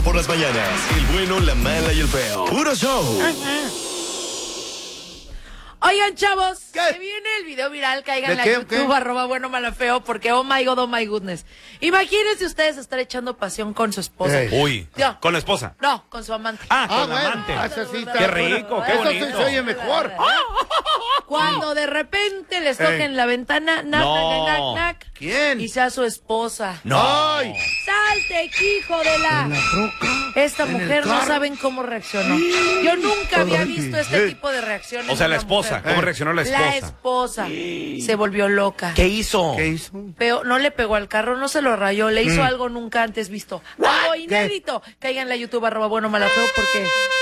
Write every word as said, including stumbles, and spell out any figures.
Por las mañanas, el bueno, la mala y el feo. Puro show. Oigan, chavos, ¿Qué? que viene el video viral, caigan ¿De en la qué, YouTube, qué? arroba bueno, mala, feo, porque oh my god, oh my goodness. Imagínense ustedes estar echando pasión con su esposa. Ey. Uy, No. con la esposa. No, con su amante. Ah, Ah, con la bueno, amante. ah, eso sí está- Qué rico, qué Eso sí bonito. se oye mejor. Cuando de repente les toquen Ey. en la ventana, nac, No. nac, nac, nac, ¿Quién? y sea su esposa. No. Ay, ¡Salte, hijo de la! Esta en el mujer no carro. saben cómo reaccionó. Yo nunca había Ay, visto este eh. tipo de reacciones. O sea, de la una esposa. mujer. ¿Cómo reaccionó la esposa? La esposa se volvió loca. ¿Qué hizo? ¿qué hizo? Pero no le pegó al carro, no se lo rayó, le hizo algo nunca antes visto. Algo inédito. Caigan en la YouTube, arroba bueno, mala, feo, porque